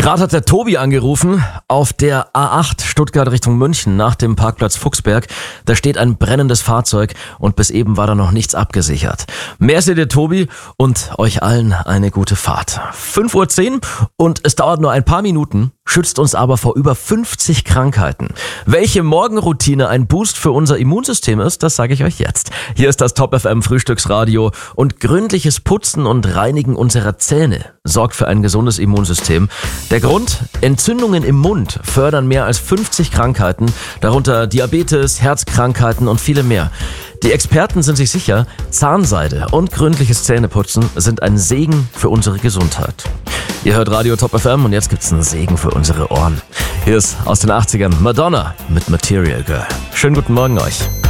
Gerade hat der Tobi angerufen auf der A8 Stuttgart Richtung München nach dem Parkplatz Fuchsberg. Da steht ein brennendes Fahrzeug und bis eben war da noch nichts abgesichert. Merci dir, Tobi, und euch allen eine gute Fahrt. 5:10 Uhr und es dauert nur ein paar Minuten, schützt uns aber vor über 50 Krankheiten. Welche Morgenroutine ein Boost für unser Immunsystem ist, das sage ich euch jetzt. Hier ist das Top FM Frühstücksradio und gründliches Putzen und Reinigen unserer Zähne sorgt für ein gesundes Immunsystem. Der Grund? Entzündungen im Mund fördern mehr als 50 Krankheiten, darunter Diabetes, Herzkrankheiten und viele mehr. Die Experten sind sich sicher, Zahnseide und gründliches Zähneputzen sind ein Segen für unsere Gesundheit. Ihr hört Radio Top FM und jetzt gibt's einen Segen für unsere Ohren. Hier ist aus den 80ern Madonna mit Material Girl. Schönen guten Morgen euch.